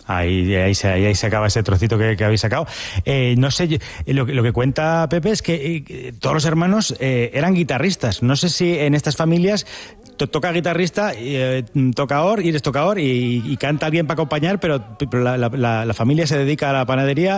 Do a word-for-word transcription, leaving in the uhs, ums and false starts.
Ahí, ahí, se, ahí se acaba ese trocito que, que habéis sacado. Eh, no sé, yo- lo, que- lo que cuenta Pepe es que eh, todos los hermanos eh, eran guitarristas. No sé si en estas familias to- toca guitarrista, eh, tocaor, y eres tocaor y, y canta alguien para acompañar, pero, pero la, la- la- la familia se dedica a la panadería